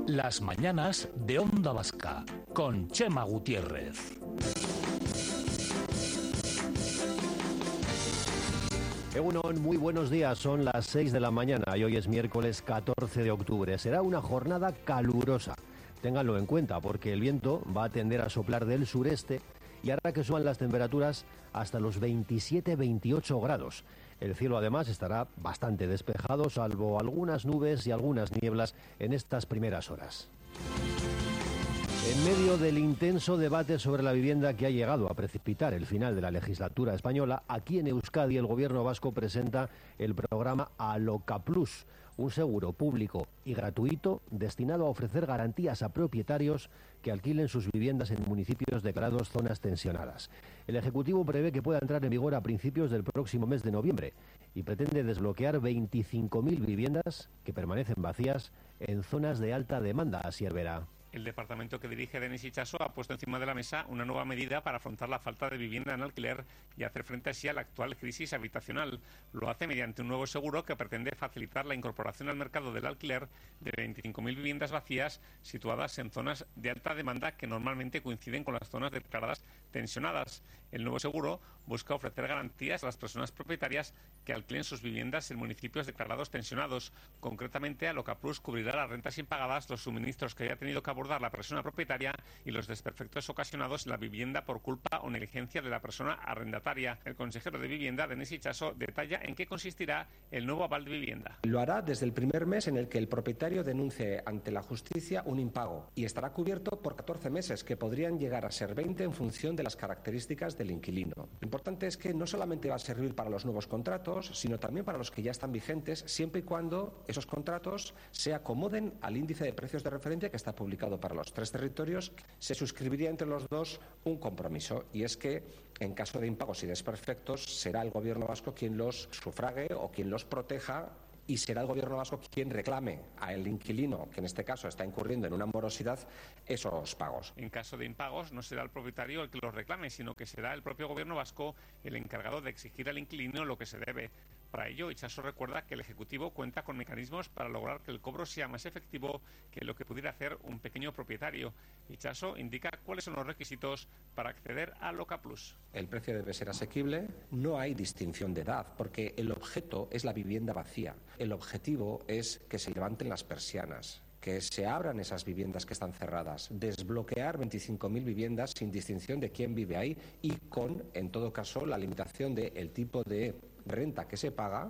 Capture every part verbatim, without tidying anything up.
Las mañanas de Onda Vasca, con Chema Gutiérrez. Egunon, muy buenos días, son las seis de la mañana y hoy es miércoles catorce de octubre. Será una jornada calurosa, ténganlo en cuenta porque el viento va a tender a soplar del sureste y hará que suban las temperaturas hasta los veintisiete a veintiocho grados. El cielo además estará bastante despejado, salvo algunas nubes y algunas nieblas en estas primeras horas. En medio del intenso debate sobre la vivienda que ha llegado a precipitar el final de la legislatura española, aquí en Euskadi el gobierno vasco presenta el programa Aloka Plus, un seguro público y gratuito destinado a ofrecer garantías a propietarios que alquilen sus viviendas en municipios declarados zonas tensionadas. El Ejecutivo prevé que pueda entrar en vigor a principios del próximo mes de noviembre y pretende desbloquear veinticinco mil viviendas que permanecen vacías en zonas de alta demanda, Asier Vera. El departamento que dirige Denis Itxaso ha puesto encima de la mesa una nueva medida para afrontar la falta de vivienda en alquiler y hacer frente así a la actual crisis habitacional. Lo hace mediante un nuevo seguro que pretende facilitar la incorporación al mercado del alquiler de veinticinco mil viviendas vacías situadas en zonas de alta demanda que normalmente coinciden con las zonas declaradas tensionadas. El nuevo seguro busca ofrecer garantías a las personas propietarias que alquilen sus viviendas en municipios declarados tensionados. Concretamente, Aloka Plus cubrirá las rentas impagadas, los suministros que haya tenido que abordar la persona propietaria y los desperfectos ocasionados en la vivienda por culpa o negligencia de la persona arrendataria. El consejero de Vivienda, Denis Itxaso, detalla en qué consistirá el nuevo aval de vivienda. Lo hará desde el primer mes en el que el propietario denuncie ante la justicia un impago y estará cubierto por catorce meses, que podrían llegar a ser veinte en función de las características del inquilino. Lo importante es que no solamente va a servir para los nuevos contratos, sino también para los que ya están vigentes, siempre y cuando esos contratos se acomoden al índice de precios de referencia que está publicado para los tres territorios. Se suscribiría entre los dos un compromiso, y es que en caso de impagos y desperfectos será el gobierno vasco quien los sufrague o quien los proteja, y será el gobierno vasco quien reclame al inquilino, que en este caso está incurriendo en una morosidad, esos pagos. En caso de impagos no será el propietario el que los reclame, sino que será el propio gobierno vasco el encargado de exigir al inquilino lo que se debe. Para ello, Itxaso recuerda que el Ejecutivo cuenta con mecanismos para lograr que el cobro sea más efectivo que lo que pudiera hacer un pequeño propietario. Itxaso indica cuáles son los requisitos para acceder a Aloka Plus. El precio debe ser asequible, no hay distinción de edad, porque el objeto es la vivienda vacía. El objetivo es que se levanten las persianas, que se abran esas viviendas que están cerradas, desbloquear veinticinco mil viviendas sin distinción de quién vive ahí y con, en todo caso, la limitación del tipo de renta que se paga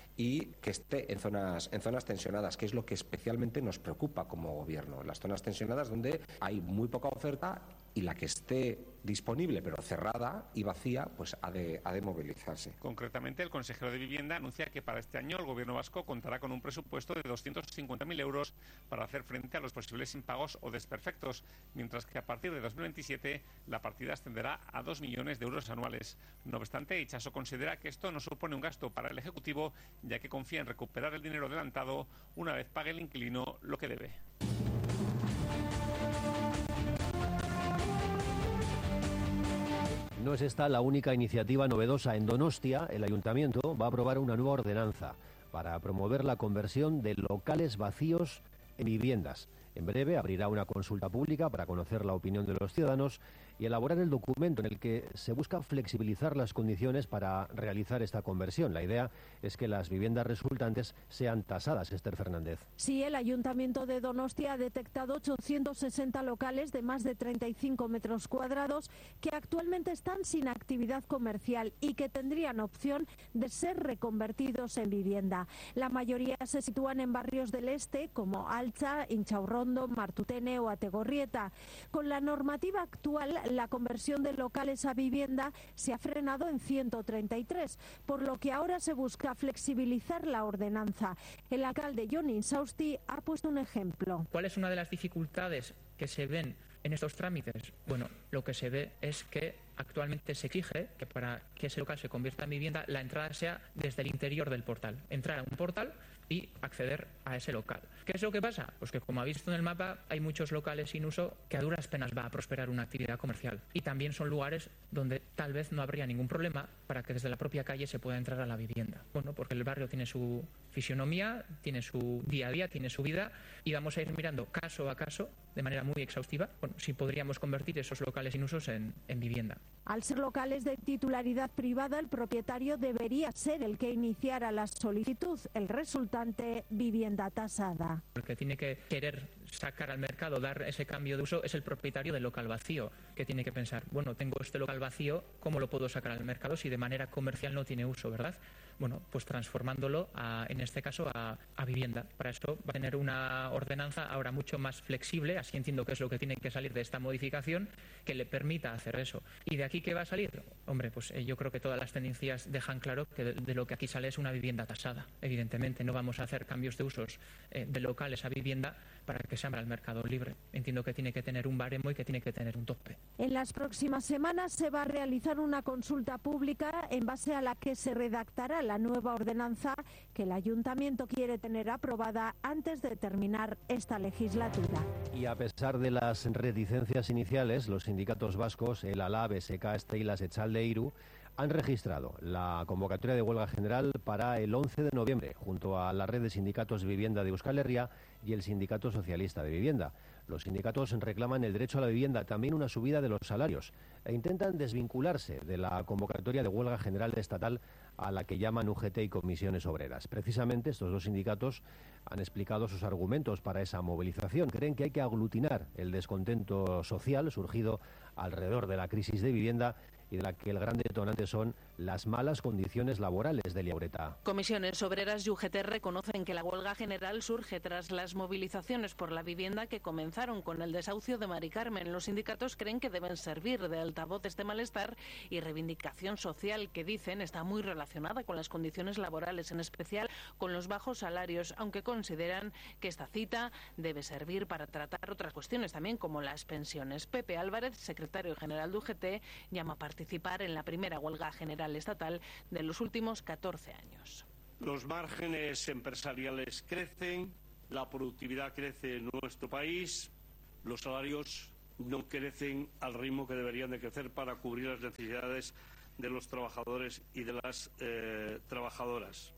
y que esté en zonas, en zonas tensionadas, que es lo que especialmente nos preocupa como gobierno. Las zonas tensionadas donde hay muy poca oferta y la que esté disponible pero cerrada y vacía, pues ha de, ha de movilizarse. Concretamente, el consejero de Vivienda anuncia que para este año el gobierno vasco contará con un presupuesto de doscientos cincuenta mil euros para hacer frente a los posibles impagos o desperfectos, mientras que a partir de dos mil veintisiete la partida ascenderá a dos millones de euros anuales. No obstante, Itxaso considera que esto no supone un gasto para el Ejecutivo, ya que confía en recuperar el dinero adelantado una vez pague el inquilino lo que debe. No es esta la única iniciativa novedosa. En Donostia, el Ayuntamiento va a aprobar una nueva ordenanza para promover la conversión de locales vacíos en viviendas. En breve abrirá una consulta pública para conocer la opinión de los ciudadanos y elaborar el documento en el que se busca flexibilizar las condiciones para realizar esta conversión. La idea es que las viviendas resultantes sean tasadas. Esther Fernández. Sí, el Ayuntamiento de Donostia ha detectado ochocientos sesenta locales de más de treinta y cinco metros cuadrados que actualmente están sin actividad comercial y que tendrían opción de ser reconvertidos en vivienda. La mayoría se sitúan en barrios del este como Altza, Inchaurrondo, Martutene o Ategorrieta. Con la normativa actual, la conversión de locales a vivienda se ha frenado en ciento treinta y tres, por lo que ahora se busca flexibilizar la ordenanza. El alcalde Jon Insausti ha puesto un ejemplo. ¿Cuál es una de las dificultades que se ven en estos trámites? Bueno, lo que se ve es que actualmente se exige que para que ese local se convierta en vivienda, la entrada sea desde el interior del portal. Entrar a un portal y acceder a ese local. ¿Qué es lo que pasa? Pues que, como ha visto en el mapa, hay muchos locales sin uso que a duras penas va a prosperar una actividad comercial, y también son lugares donde tal vez no habría ningún problema para que desde la propia calle se pueda entrar a la vivienda. Bueno, porque el barrio tiene su fisionomía, tiene su día a día, tiene su vida, y vamos a ir mirando caso a caso, de manera muy exhaustiva, bueno, si podríamos convertir esos locales sin usos en, en vivienda. Al ser locales de titularidad privada, el propietario debería ser el que iniciara la solicitud, el resultante vivienda tasada. El que tiene que querer sacar al mercado, dar ese cambio de uso, es el propietario del local vacío, que tiene que pensar, bueno, tengo este local vacío, ¿cómo lo puedo sacar al mercado si de manera comercial no tiene uso, verdad? Bueno, pues transformándolo, a, en este caso, a, a vivienda. Para eso va a tener una ordenanza ahora mucho más flexible, así entiendo que es lo que tiene que salir de esta modificación, que le permita hacer eso. ¿Y de aquí qué va a salir? Hombre, pues eh, yo creo que todas las tendencias dejan claro que de, de lo que aquí sale es una vivienda tasada. Evidentemente no vamos a hacer cambios de usos eh, de locales a vivienda para que se abra el mercado libre. Entiendo que tiene que tener un baremo y que tiene que tener un tope. En las próximas semanas se va a realizar una consulta pública en base a la que se redactará la nueva ordenanza que el Ayuntamiento quiere tener aprobada antes de terminar esta legislatura. Y a pesar de las reticencias iniciales, los sindicatos vascos, el ALAB, S K, Esteilas, Echalde, Iru, han registrado la convocatoria de huelga general para el once de noviembre, junto a la red de sindicatos de vivienda de Euskal Herria y el Sindicato Socialista de Vivienda. Los sindicatos reclaman el derecho a la vivienda, también una subida de los salarios, e intentan desvincularse de la convocatoria de huelga general estatal a la que llaman U G T y comisiones obreras. Precisamente estos dos sindicatos han explicado sus argumentos para esa movilización. Creen que hay que aglutinar el descontento social surgido alrededor de la crisis de vivienda y de la que el gran detonante son las malas condiciones laborales de Liaureta. Comisiones Obreras y U G T reconocen que la huelga general surge tras las movilizaciones por la vivienda que comenzaron con el desahucio de Mari Carmen. Los sindicatos creen que deben servir de altavoz este malestar y reivindicación social que, dicen, está muy relacionada con las condiciones laborales, en especial con los bajos salarios, aunque consideran que esta cita debe servir para tratar otras cuestiones también, como las pensiones. Pepe Álvarez, secretario general de U G T, llama a participar en la primera huelga general estatal de los últimos catorce años. Los márgenes empresariales crecen, la productividad crece en nuestro país, los salarios no crecen al ritmo que deberían de crecer para cubrir las necesidades de los trabajadores y de las eh, trabajadoras.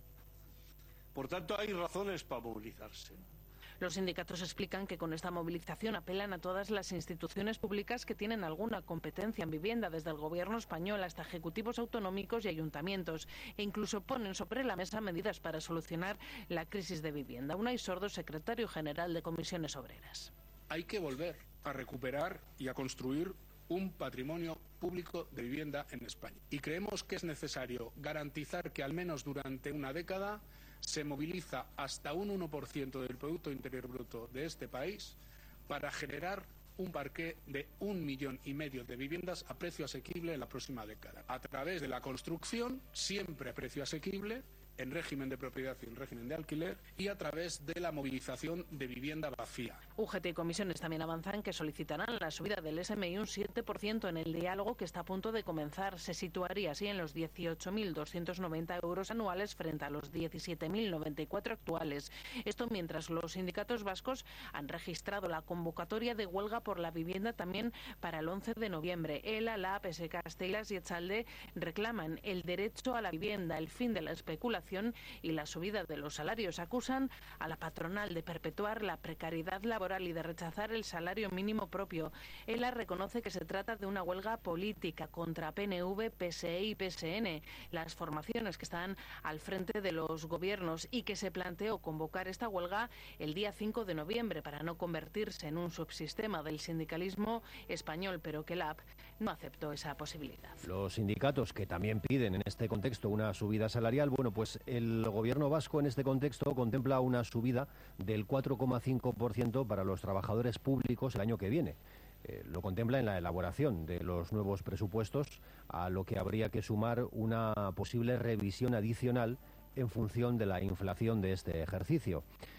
Por tanto, hay razones para movilizarse. Los sindicatos explican que con esta movilización apelan a todas las instituciones públicas que tienen alguna competencia en vivienda, desde el gobierno español hasta ejecutivos autonómicos y ayuntamientos, e incluso ponen sobre la mesa medidas para solucionar la crisis de vivienda. Unai Sordo, secretario general de Comisiones Obreras. Hay que volver a recuperar y a construir un patrimonio público de vivienda en España. Y creemos que es necesario garantizar que al menos durante una década se moviliza hasta un uno por ciento del Producto Interior Bruto de este país para generar un parque de un millón y medio de viviendas a precio asequible en la próxima década, a través de la construcción, siempre a precio asequible, en régimen de propiedad y en régimen de alquiler, y a través de la movilización de vivienda vacía. U G T y comisiones también avanzan que solicitarán la subida del S M I un siete por ciento en el diálogo que está a punto de comenzar. Se situaría así en los dieciocho mil doscientos noventa euros anuales frente a los diecisiete mil noventa y cuatro actuales. Esto mientras los sindicatos vascos han registrado la convocatoria de huelga por la vivienda también para el once de noviembre. ELA, LAB, S K, Esteilas y Echalde reclaman el derecho a la vivienda, el fin de la especulación y la subida de los salarios. Acusan a la patronal de perpetuar la precariedad laboral y de rechazar el salario mínimo propio. ELA reconoce que se trata de una huelga política contra P N V, P S E y P S N, las formaciones que están al frente de los gobiernos, y que se planteó convocar esta huelga el día cinco de noviembre para no convertirse en un subsistema del sindicalismo español, pero que LAB no aceptó esa posibilidad. Los sindicatos, que también piden en este contexto una subida salarial, bueno, pues el gobierno vasco en este contexto contempla una subida del cuatro coma cinco por ciento para los trabajadores públicos el año que viene. Eh, lo contempla en la elaboración de los nuevos presupuestos, a lo que habría que sumar una posible revisión adicional en función de la inflación de este ejercicio.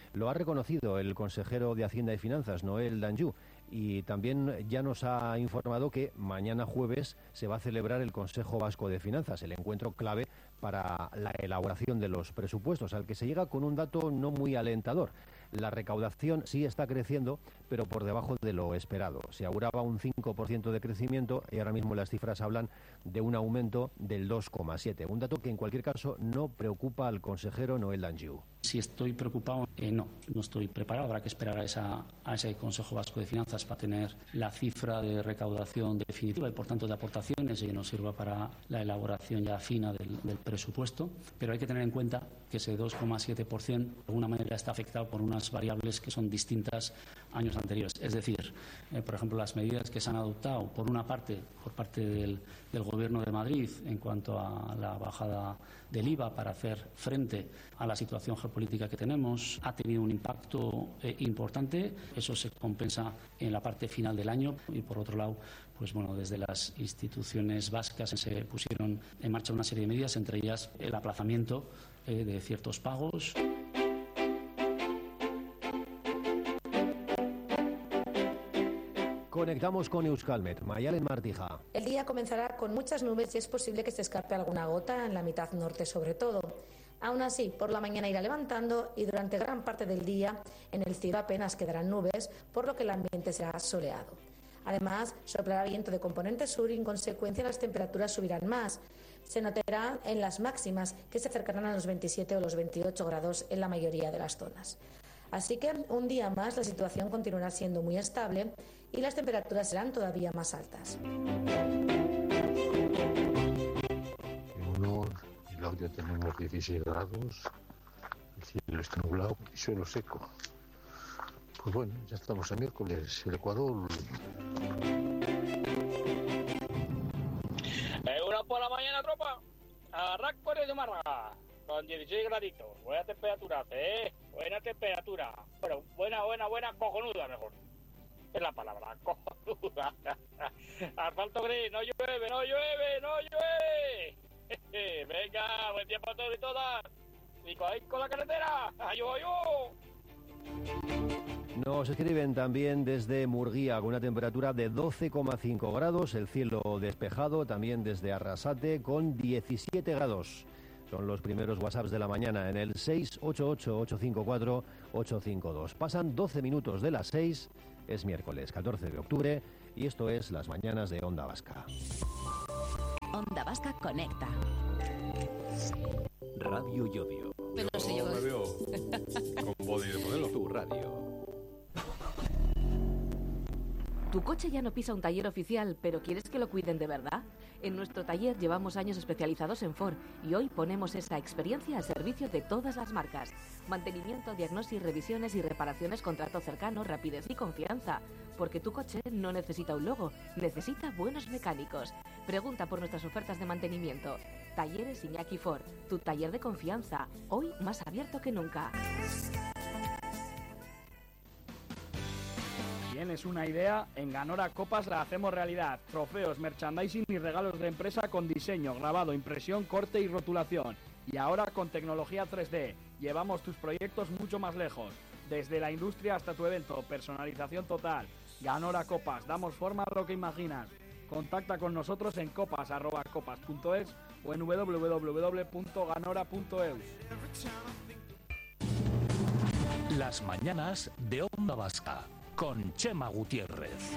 Lo ha reconocido el consejero de Hacienda y Finanzas, Noel Danjou, y también ya nos ha informado que mañana jueves se va a celebrar el Consejo Vasco de Finanzas, el encuentro clave para la elaboración de los presupuestos, al que se llega con un dato no muy alentador. La recaudación sí está creciendo, pero por debajo de lo esperado. Se auguraba un cinco por ciento de crecimiento y ahora mismo las cifras hablan de un aumento del dos coma siete por ciento. Un dato que en cualquier caso no preocupa al consejero Noel Danjou. Si estoy preocupado, eh, no, no estoy preparado. Habrá que esperar a, esa, a ese Consejo Vasco de Finanzas para tener la cifra de recaudación definitiva y, por tanto, de aportaciones y que nos sirva para la elaboración ya fina del, del presupuesto. Pero hay que tener en cuenta que ese dos coma siete por ciento de alguna manera está afectado por unas variables que son distintas a años anteriores. Es decir, eh, por ejemplo, las medidas que se han adoptado, por una parte, por parte del, del Gobierno de Madrid en cuanto a la bajada del I V A para hacer frente a la situación geopolítica que tenemos, ha tenido un impacto eh, importante. Eso se compensa en la parte final del año y, por otro lado, pues bueno, desde las instituciones vascas se pusieron en marcha una serie de medidas, entre ellas el aplazamiento eh, de ciertos pagos. Conectamos con Euskalmet. Mayalen Martija. El día comenzará con muchas nubes y es posible que se escape alguna gota en la mitad norte sobre todo. Aún así, por la mañana irá levantando y durante gran parte del día en el cielo apenas quedarán nubes, por lo que el ambiente será soleado. Además, soplará viento de componente sur y en consecuencia las temperaturas subirán más. Se notará en las máximas que se acercarán a los veintisiete o los veintiocho grados en la mayoría de las zonas. Así que un día más la situación continuará siendo muy estable y las temperaturas serán todavía más altas. En Honor y Laudia tenemos dieciséis grados, el cielo está nublado y suelo seco. Pues bueno, ya estamos a miércoles, el Ecuador. Una por la mañana, tropa. Arranco de Málaga. Con dieciséis graditos. Buena temperatura, ¿eh? Buena temperatura. Bueno, buena, buena, buena, cojonuda mejor. Es la palabra, cojonuda. Asfalto gris, no llueve, no llueve, no llueve. Venga, buen tiempo a todos y todas. Y ahí con la carretera. ¡Ayú, ayú! Nos escriben también desde Murguía con una temperatura de doce coma cinco grados, el cielo despejado, también desde Arrasate con diecisiete grados. Son los primeros WhatsApps de la mañana en el seis ocho ocho, ocho cinco cuatro, ocho cinco dos. Pasan doce minutos de las seis, es miércoles catorce de octubre y esto es Las Mañanas de Onda Vasca. Onda Vasca conecta. Radio Yodio. Pero no sé yo. Me veo con body de modelo. Tu radio. ¿Tu coche ya no pisa un taller oficial, pero quieres que lo cuiden de verdad? En nuestro taller llevamos años especializados en Ford y hoy ponemos esa experiencia al servicio de todas las marcas. Mantenimiento, diagnosis, revisiones y reparaciones con trato cercano, rapidez y confianza. Porque tu coche no necesita un logo, necesita buenos mecánicos. Pregunta por nuestras ofertas de mantenimiento. Talleres Iñaki Ford, tu taller de confianza, hoy más abierto que nunca. ¿Tienes una idea? En Ganora Copas la hacemos realidad. Trofeos, merchandising y regalos de empresa con diseño, grabado, impresión, corte y rotulación. Y ahora con tecnología tres D. Llevamos tus proyectos mucho más lejos. Desde la industria hasta tu evento. Personalización total. Ganora Copas. Damos forma a lo que imaginas. Contacta con nosotros en copas arroba copas punto es o en doble u doble u doble u punto ganora punto e u. Las mañanas de Onda Vasca con Chema Gutiérrez.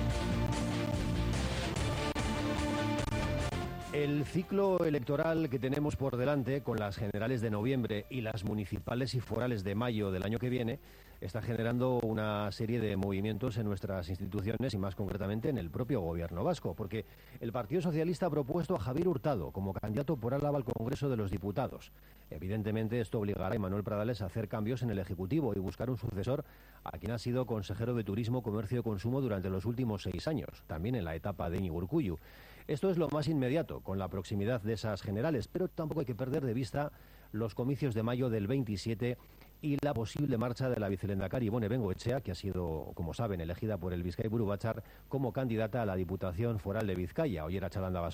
El ciclo electoral que tenemos por delante, con las generales de noviembre y las municipales y forales de mayo del año que viene, está generando una serie de movimientos en nuestras instituciones y más concretamente en el propio gobierno vasco, porque el Partido Socialista ha propuesto a Javier Hurtado como candidato por Álava al Congreso de los Diputados. Evidentemente esto obligará a Manuel Pradales a hacer cambios en el Ejecutivo y buscar un sucesor a quien ha sido consejero de Turismo, Comercio y Consumo durante los últimos seis años, también en la etapa de Íñigo Urkullu. Esto es lo más inmediato, con la proximidad de esas generales, pero tampoco hay que perder de vista los comicios de mayo del veintisiete y la posible marcha de la vicelehendakari Ibone Bengoechea, que ha sido, como saben, elegida por el Bizkai Buru Batzar como candidata a la Diputación Foral de Vizcaya. Oyer a Chalanda Baso.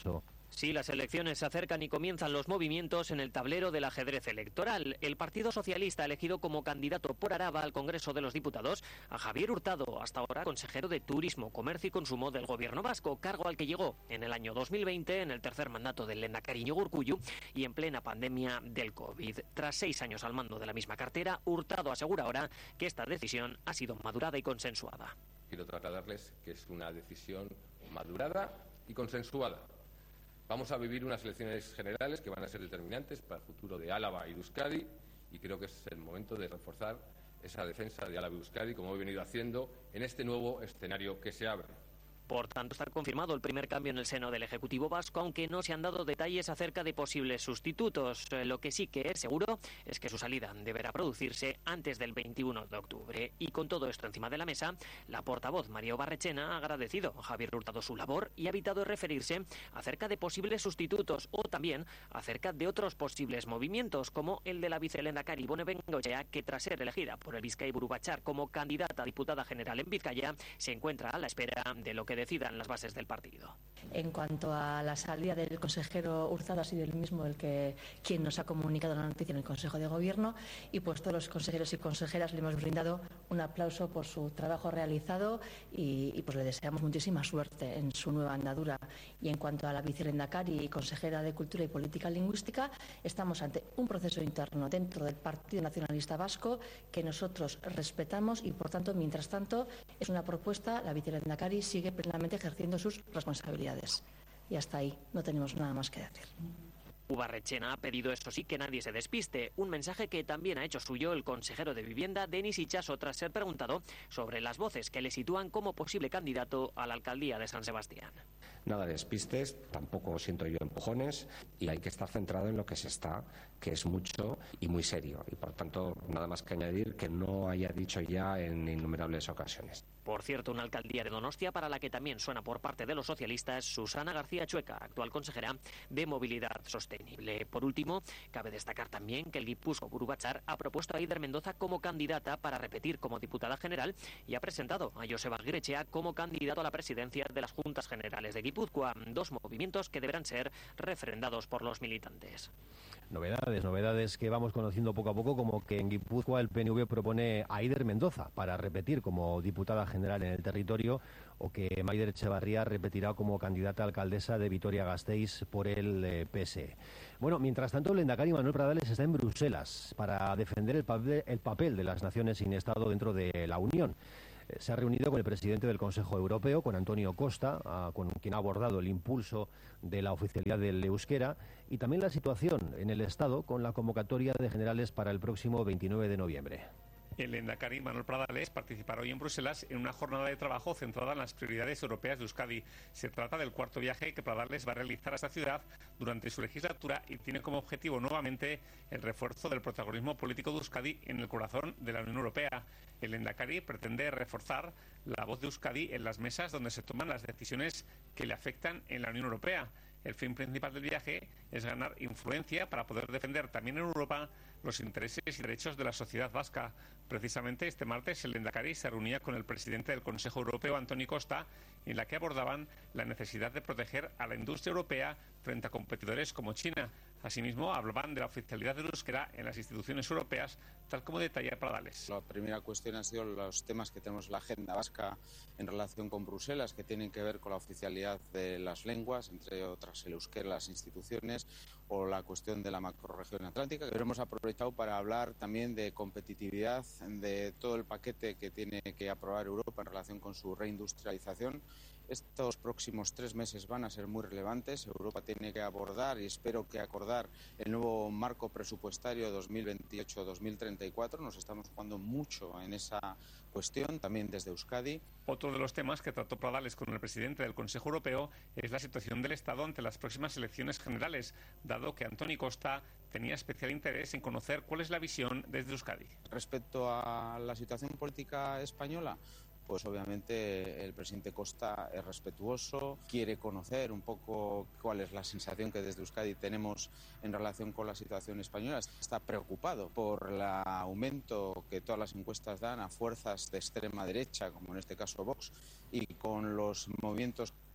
Sí, las elecciones se acercan y comienzan los movimientos en el tablero del ajedrez electoral. El Partido Socialista ha elegido como candidato por Araba al Congreso de los Diputados a Javier Hurtado, hasta ahora consejero de Turismo, Comercio y Consumo del Gobierno vasco, cargo al que llegó en el año dos mil veinte, en el tercer mandato del Lehendakari Iñigo Urkullu y en plena pandemia del COVID. Tras seis años al mando de la misma cartera, Hurtado asegura ahora que esta decisión ha sido madurada y consensuada. Quiero trasladarles que es una decisión madurada y consensuada. Vamos a vivir unas elecciones generales que van a ser determinantes para el futuro de Álava y de Euskadi, y creo que es el momento de reforzar esa defensa de Álava y Euskadi, como he venido haciendo en este nuevo escenario que se abre. Por tanto, está confirmado el primer cambio en el seno del Ejecutivo vasco, aunque no se han dado detalles acerca de posibles sustitutos. Lo que sí que es seguro es que su salida deberá producirse antes del veintiuno de octubre. Y con todo esto encima de la mesa, la portavoz María Obarrechena ha agradecido a Javier Hurtado su labor y ha evitado referirse acerca de posibles sustitutos o también acerca de otros posibles movimientos, como el de la vicelehendakari Ibone Bengoechea, que tras ser elegida por el Bizkaiburu Batzar como candidata a diputada general en Vizcaya, se encuentra a la espera de lo que decidan las bases del partido. En cuanto a la salida del consejero Hurtado, ha sido el mismo el que quien nos ha comunicado la noticia en el Consejo de Gobierno, y pues todos los consejeros y consejeras le hemos brindado un aplauso por su trabajo realizado y, y pues le deseamos muchísima suerte en su nueva andadura. Y en cuanto a la vicelehendakari y consejera de Cultura y Política Lingüística, estamos ante un proceso interno dentro del Partido Nacionalista Vasco que nosotros respetamos y, por tanto, mientras tanto, es una propuesta. La vicelehendakari sigue plenamente ejerciendo sus responsabilidades. Y hasta ahí, no tenemos nada más que decir. Ubarrechena ha pedido, eso sí, que nadie se despiste, un mensaje que también ha hecho suyo el consejero de Vivienda, Denis Itxaso, tras ser preguntado sobre las voces que le sitúan como posible candidato a la alcaldía de San Sebastián. Nada de despistes, tampoco siento yo empujones, y hay que estar centrado en lo que se está, que es mucho y muy serio, y por tanto nada más que añadir que no haya dicho ya en innumerables ocasiones. Por cierto, una alcaldía de Donostia para la que también suena por parte de los socialistas Susana García Chueca, actual consejera de Movilidad Sostenible. Por último, cabe destacar también que el Gipuzkoa-Buru Batzar ha propuesto a Eider Mendoza como candidata para repetir como diputada general y ha presentado a Joseba Aguirrechea como candidato a la presidencia de las Juntas Generales de Guipúzcoa, dos movimientos que deberán ser refrendados por los militantes. Novedades, novedades que vamos conociendo poco a poco, como que en Guipúzcoa el P N V propone a Eider Mendoza para repetir como diputada general en el territorio, o que Maider Etxebarria repetirá como candidata a alcaldesa de Vitoria-Gasteiz por el eh, P S E. Bueno, mientras tanto, el lehendakari Manuel Pradales está en Bruselas para defender el papel, el papel de las naciones sin Estado dentro de la Unión. Se ha reunido con el presidente del Consejo Europeo, con Antonio Costa, a, con quien ha abordado el impulso de la oficialidad del euskera y también la situación en el Estado con la convocatoria de generales para el próximo veintinueve de noviembre. El lehendakari Manuel Pradales participará hoy en Bruselas en una jornada de trabajo centrada en las prioridades europeas de Euskadi. Se trata del cuarto viaje que Pradales va a realizar a esta ciudad durante su legislatura y tiene como objetivo nuevamente el refuerzo del protagonismo político de Euskadi en el corazón de la Unión Europea. El lehendakari pretende reforzar la voz de Euskadi en las mesas donde se toman las decisiones que le afectan en la Unión Europea. El fin principal del viaje es ganar influencia para poder defender también en Europa los intereses y derechos de la sociedad vasca. Precisamente este martes el lehendakari se reunía con el presidente del Consejo Europeo, Antonio Costa, en la que abordaban la necesidad de proteger a la industria europea frente a competidores como China. Asimismo, hablaban de la oficialidad del euskera en las instituciones europeas, tal como detalla Pradales. La primera cuestión han sido los temas que tenemos en la agenda vasca en relación con Bruselas, que tienen que ver con la oficialidad de las lenguas, entre otras el euskera, las instituciones, o la cuestión de la macrorregión atlántica. Pero hemos aprovechado para hablar también de competitividad, de todo el paquete que tiene que aprobar Europa en relación con su reindustrialización. Estos próximos tres meses van a ser muy relevantes. Europa tiene que abordar y espero que acordar el nuevo marco presupuestario dos mil veintiocho dos mil treinta y cuatro. Nos estamos jugando mucho en esa cuestión, también desde Euskadi. Otro de los temas que trató Pradales con el presidente del Consejo Europeo es la situación del Estado ante las próximas elecciones generales, dado que Antonio Costa tenía especial interés en conocer cuál es la visión desde Euskadi. Respecto a la situación política española, pues obviamente el presidente Costa es respetuoso, quiere conocer un poco cuál es la sensación que desde Euskadi tenemos en relación con la situación española. Está preocupado por el aumento que todas las encuestas dan a fuerzas de extrema derecha, como en este caso Vox, y con los movimientos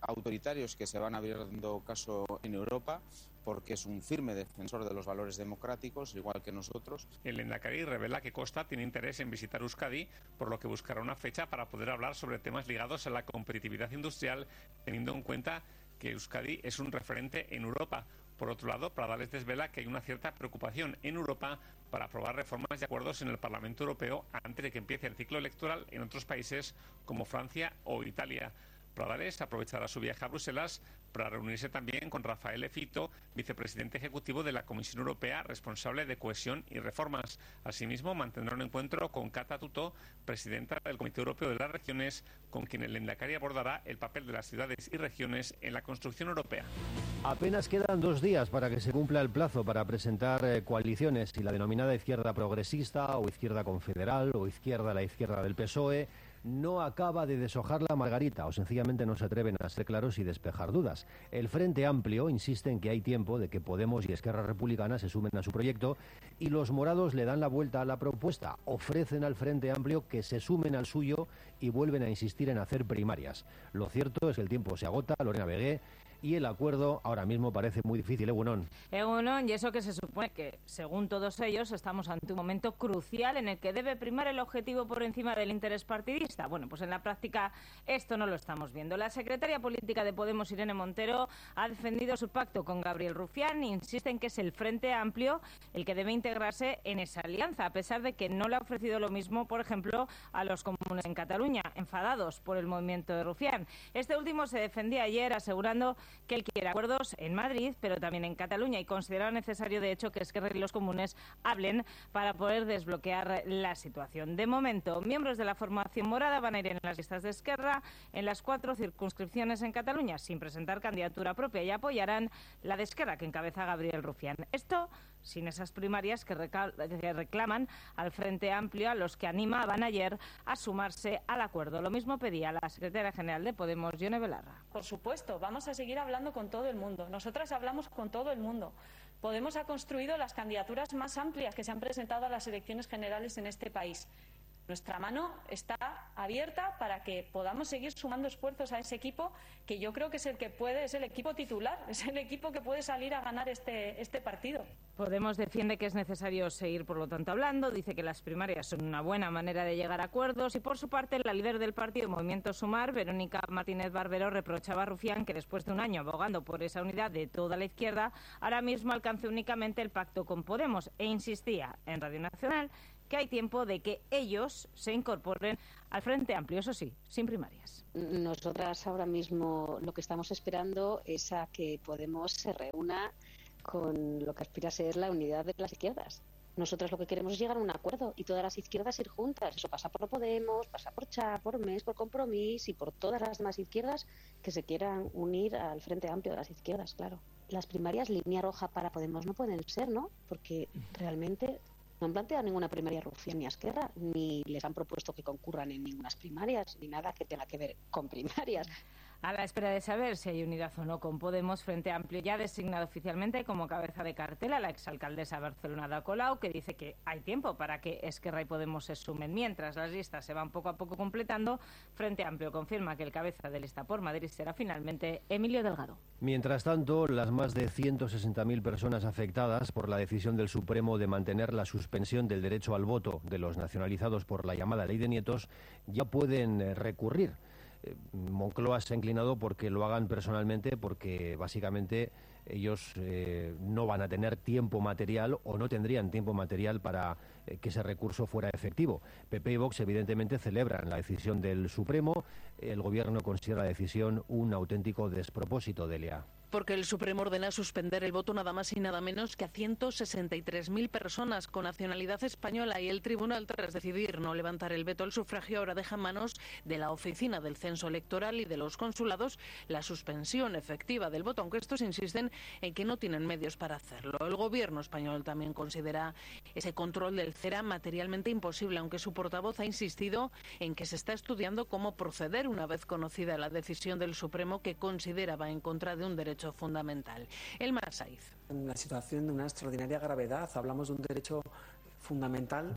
autoritarios que se van abriendo caso en Europa, porque es un firme defensor de los valores democráticos, igual que nosotros. El Lehendakari revela que Costa tiene interés en visitar Euskadi, por lo que buscará una fecha para poder hablar sobre temas ligados a la competitividad industrial, teniendo en cuenta que Euskadi es un referente en Europa. Por otro lado, Pradales desvela que hay una cierta preocupación en Europa para aprobar reformas y acuerdos en el Parlamento Europeo antes de que empiece el ciclo electoral en otros países como Francia o Italia. Pradales aprovechará su viaje a Bruselas para reunirse también con Rafael Fito, vicepresidente ejecutivo de la Comisión Europea, responsable de cohesión y reformas. Asimismo, mantendrá un encuentro con Kata Tutto, presidenta del Comité Europeo de las Regiones, con quien el Lehendakari abordará el papel de las ciudades y regiones en la construcción europea. Apenas quedan dos días para que se cumpla el plazo para presentar eh, coaliciones y la denominada izquierda progresista o izquierda confederal o izquierda la izquierda del P S O E no acaba de deshojar la margarita o sencillamente no se atreven a ser claros y despejar dudas. El Frente Amplio insiste en que hay tiempo de que Podemos y Esquerra Republicana se sumen a su proyecto y los morados le dan la vuelta a la propuesta. Ofrecen al Frente Amplio que se sumen al suyo y vuelven a insistir en hacer primarias. Lo cierto es que el tiempo se agota, Lorena Vegué, y el acuerdo ahora mismo parece muy difícil, Egunon. Egunon, y eso que se supone que, según todos ellos, estamos ante un momento crucial en el que debe primar el objetivo por encima del interés partidista. Bueno, pues en la práctica esto no lo estamos viendo. La secretaria política de Podemos, Irene Montero, ha defendido su pacto con Gabriel Rufián e insiste en que es el Frente Amplio el que debe integrarse en esa alianza, a pesar de que no le ha ofrecido lo mismo, por ejemplo, a los comunes en Cataluña, enfadados por el movimiento de Rufián. Este último se defendía ayer asegurando que él quiere acuerdos en Madrid, pero también en Cataluña, y considera necesario, de hecho, que Esquerra y los comunes hablen para poder desbloquear la situación. De momento, miembros de la formación morada van a ir en las listas de Esquerra en las cuatro circunscripciones en Cataluña, sin presentar candidatura propia, y apoyarán la de Esquerra, que encabeza Gabriel Rufián. Esto sin esas primarias que, que reclaman al Frente Amplio, a los que animaban ayer a sumarse al acuerdo. Lo mismo pedía la secretaria general de Podemos, Yone Belarra. Por supuesto, vamos a seguir hablando con todo el mundo. Nosotras hablamos con todo el mundo. Podemos ha construido las candidaturas más amplias que se han presentado a las elecciones generales en este país. Nuestra mano está abierta para que podamos seguir sumando esfuerzos a ese equipo, que yo creo que es el que puede, es el equipo titular, es el equipo que puede salir a ganar este, este partido. Podemos defiende que es necesario seguir, por lo tanto, hablando. Dice que las primarias son una buena manera de llegar a acuerdos y, por su parte, la líder del partido Movimiento Sumar, Verónica Martínez Barbero, reprochaba a Rufián que después de un año abogando por esa unidad de toda la izquierda, ahora mismo alcance únicamente el pacto con Podemos, e insistía en Radio Nacional que hay tiempo de que ellos se incorporen al Frente Amplio, eso sí, sin primarias. Nosotras ahora mismo lo que estamos esperando es a que Podemos se reúna con lo que aspira a ser la unidad de las izquierdas. Nosotros lo que queremos es llegar a un acuerdo y todas las izquierdas ir juntas. Eso pasa por Podemos, pasa por C H A, por M E S, por Compromís y por todas las demás izquierdas que se quieran unir al Frente Amplio de las izquierdas, claro. Las primarias, línea roja para Podemos no pueden ser, ¿no? Porque realmente no han planteado ninguna primaria Rufián ni a Esquerra, ni les han propuesto que concurran en ninguna primarias, ni nada que tenga que ver con primarias. A la espera de saber si hay unidad o no con Podemos, Frente Amplio ya ha designado oficialmente como cabeza de cartel a la exalcaldesa de Barcelona, Ada Colau, que dice que hay tiempo para que Esquerra y Podemos se sumen. Mientras las listas se van poco a poco completando, Frente Amplio confirma que el cabeza de lista por Madrid será finalmente Emilio Delgado. Mientras tanto, las más de ciento sesenta mil personas afectadas por la decisión del Supremo de mantener la suspensión del derecho al voto de los nacionalizados por la llamada Ley de Nietos ya pueden eh, recurrir. Moncloa se ha inclinado porque lo hagan personalmente, porque básicamente ellos eh, no van a tener tiempo material o no tendrían tiempo material para eh, que ese recurso fuera efectivo. P P y Vox evidentemente celebran la decisión del Supremo. El Gobierno considera la decisión un auténtico despropósito, Delia. Porque el Supremo ordena suspender el voto nada más y nada menos que a ciento sesenta y tres mil personas con nacionalidad española, y el Tribunal, tras decidir no levantar el veto al sufragio, ahora deja en manos de la Oficina del Censo Electoral y de los consulados la suspensión efectiva del voto, aunque estos insisten en que no tienen medios para hacerlo. El Gobierno español también considera ese control del CERA materialmente imposible, aunque su portavoz ha insistido en que se está estudiando cómo proceder una vez conocida la decisión del Supremo, que considera va en contra de un derecho fundamental. El Saiz. En una situación de una extraordinaria gravedad, hablamos de un derecho fundamental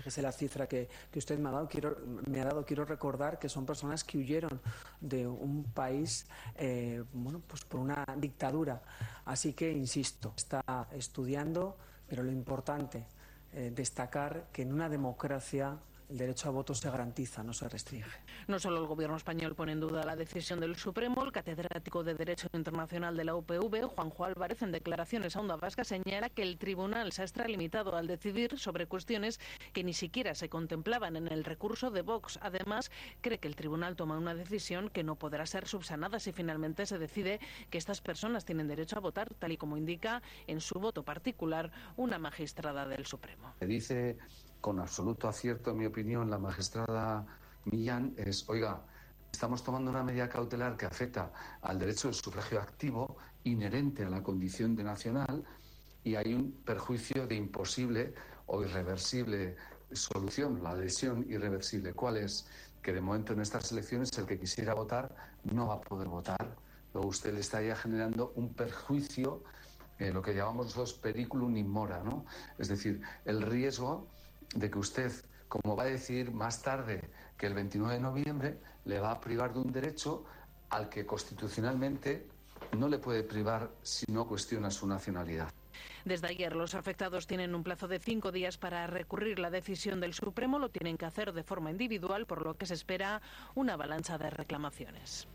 Fíjese la cifra que, que usted me ha dado. Quiero, me ha dado. Quiero recordar que son personas que huyeron de un país, eh, bueno, pues por una dictadura. Así que, insisto, está estudiando, pero lo importante, eh, destacar que en una democracia el derecho a voto se garantiza, no se restringe. No solo el gobierno español pone en duda la decisión del Supremo, el catedrático de Derecho Internacional de la U P V, Juanjo Álvarez, en declaraciones a Onda Vasca, señala que el tribunal se ha extralimitado al decidir sobre cuestiones que ni siquiera se contemplaban en el recurso de Vox. Además, cree que el tribunal toma una decisión que no podrá ser subsanada si finalmente se decide que estas personas tienen derecho a votar, tal y como indica en su voto particular una magistrada del Supremo. Se dice con absoluto acierto, en mi opinión, la magistrada Millán, es, oiga, estamos tomando una medida cautelar que afecta al derecho del sufragio activo inherente a la condición de nacional y hay un perjuicio de imposible o irreversible solución, la lesión irreversible. ¿Cuál es? Que de momento en estas elecciones el que quisiera votar no va a poder votar. Luego usted le está ya generando un perjuicio, eh, lo que llamamos nosotros periculum in mora, ¿no? Es decir, el riesgo de que usted, como va a decidir más tarde que el veintinueve de noviembre, le va a privar de un derecho al que constitucionalmente no le puede privar si no cuestiona su nacionalidad. Desde ayer los afectados tienen un plazo de cinco días para recurrir la decisión del Supremo. Lo tienen que hacer de forma individual, por lo que se espera una avalancha de reclamaciones.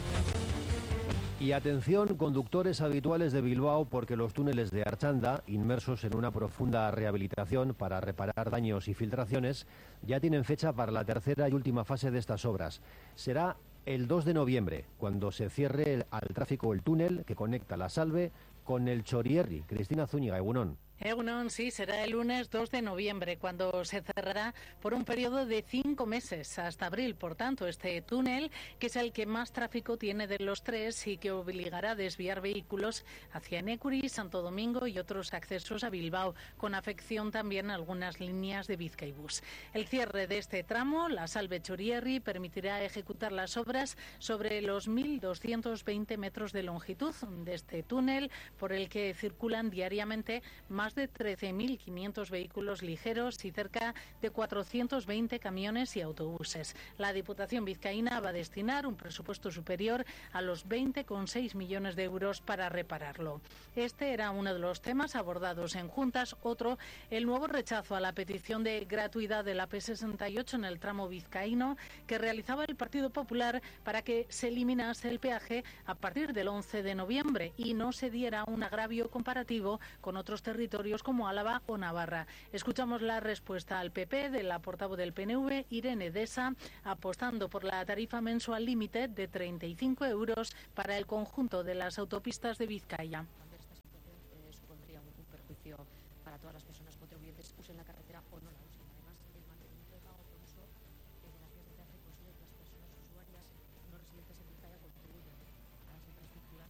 Y atención, conductores habituales de Bilbao, porque los túneles de Archanda, inmersos en una profunda rehabilitación para reparar daños y filtraciones, ya tienen fecha para la tercera y última fase de estas obras. Será el dos de noviembre, cuando se cierre el, al tráfico el túnel que conecta La Salve con el Chorierri. Cristina Zúñiga, Egunon. Egunon, sí, será el lunes dos de noviembre, cuando se cerrará por un periodo de cinco meses, hasta abril. Por tanto, este túnel, que es el que más tráfico tiene de los tres y que obligará a desviar vehículos hacia Enecuri, Santo Domingo y otros accesos a Bilbao, con afección también a algunas líneas de Bizkaibus. El cierre de este tramo, La Salve-Chorierri, permitirá ejecutar las obras sobre los mil doscientos veinte metros de longitud de este túnel, por el que circulan diariamente más de trece mil quinientos vehículos ligeros y cerca de cuatrocientos veinte camiones y autobuses. La Diputación vizcaína va a destinar un presupuesto superior a los veinte coma seis millones de euros para repararlo. Este era uno de los temas abordados en juntas. Otro, el nuevo rechazo a la petición de gratuidad de la P sesenta y ocho en el tramo vizcaíno que realizaba el Partido Popular para que se eliminase el peaje a partir del once de noviembre y no se diera un agravio comparativo con otros territorios como Álava o Navarra. Escuchamos la respuesta al P P de la portavoz del P N V, Irene Deza, apostando por la tarifa mensual límite de treinta y cinco euros para el conjunto de las autopistas de Vizcaya. Esta situación eh, supondría un, un perjuicio para todas las personas contribuyentes, usen la carretera o no la usen. Además, el mantenimiento de pago por uso eh, de las vías de peaje consigue que las personas usuarias no residentes en Vizcaya contribuyan a las infraestructuras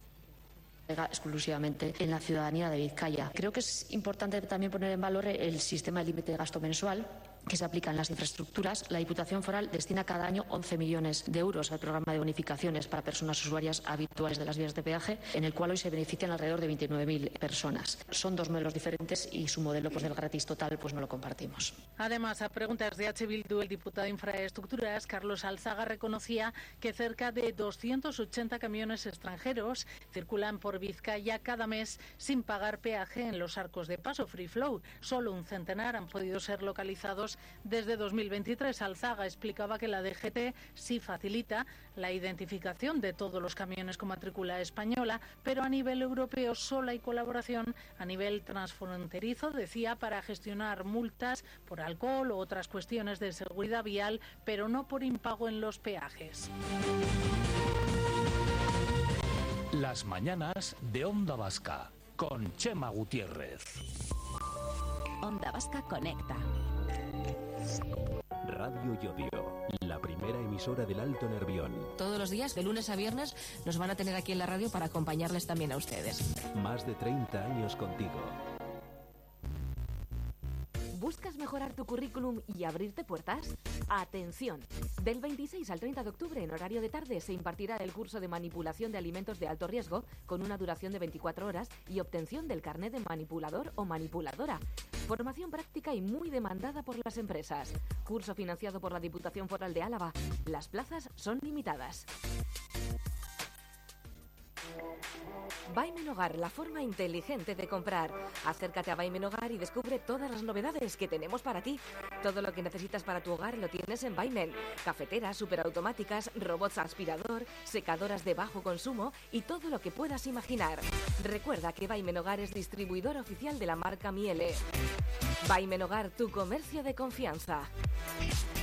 exclusivamente en la ciudadanía de Vizcaya. Creo que es importante también poner en valor el sistema de límite de gasto mensual que se aplica en las infraestructuras. La Diputación Foral destina cada año once millones de euros al programa de bonificaciones para personas usuarias habituales de las vías de peaje, en el cual hoy se benefician alrededor de veintinueve mil personas. Son dos modelos diferentes y su modelo pues, del gratis total pues no lo compartimos. Además, a preguntas de H. Bildu, el diputado de Infraestructuras, Carlos Alzaga, reconocía que cerca de doscientos ochenta camiones extranjeros circulan por Vizcaya cada mes sin pagar peaje en los arcos de paso Free Flow. Solo un centenar han podido ser localizados desde dos mil veintitrés. Alzaga explicaba que la D G T sí facilita la identificación de todos los camiones con matrícula española, pero a nivel europeo solo hay colaboración a nivel transfronterizo, decía, para gestionar multas por alcohol u otras cuestiones de seguridad vial, pero no por impago en los peajes. Las mañanas de Onda Vasca, con Chema Gutiérrez. Onda Vasca Conecta. Radio Llodio, la primera emisora del Alto Nervión. Todos los días, de lunes a viernes, nos van a tener aquí en la radio para acompañarles también a ustedes. Más de treinta años contigo. ¿Buscas mejor mejorar tu currículum y abrirte puertas? ¡Atención! Del veintiséis al treinta de octubre, en horario de tarde, se impartirá el curso de manipulación de alimentos de alto riesgo con una duración de veinticuatro horas y obtención del carnet de manipulador o manipuladora. Formación práctica y muy demandada por las empresas. Curso financiado por la Diputación Foral de Álava. Las plazas son limitadas. Vaimen Hogar, la forma inteligente de comprar. Acércate a Vaimen Hogar y descubre todas las novedades que tenemos para ti. Todo lo que necesitas para tu hogar lo tienes en Vaimen. Cafeteras, superautomáticas, robots aspirador, secadoras de bajo consumo y todo lo que puedas imaginar. Recuerda que Vaimen Hogar es distribuidor oficial de la marca Miele. Vaimen Hogar, tu comercio de confianza.